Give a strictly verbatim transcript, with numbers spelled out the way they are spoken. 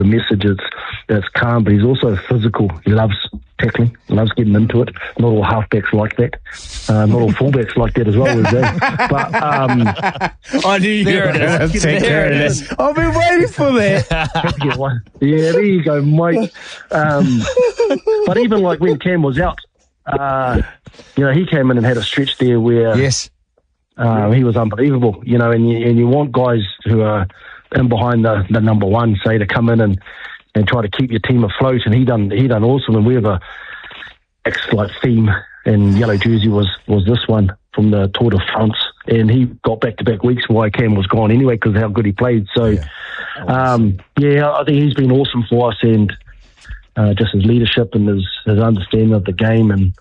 the message. It's, it's calm, but he's also physical. He loves tackling, loves getting into it. Not all halfbacks like that. Uh, not all fullbacks like that as well, is they? But, um... I knew you There it is. There, there it is. I've been waiting for that. Yeah, there you go, mate. Um, but even like when Cam was out, uh, you know, he came in and had a stretch there where yes, uh, he was unbelievable. You know, and you, and you want guys who are in behind the, the number one, say, to come in and, and try to keep your team afloat. And he done he done awesome. And we have a ex like theme in yellow jersey was was this one from the Tour de France, and he got back to back weeks why Cam was gone anyway because of how good he played. So, yeah, um, yeah I think he's been awesome for us, and uh, just his leadership and his, his understanding of the game, and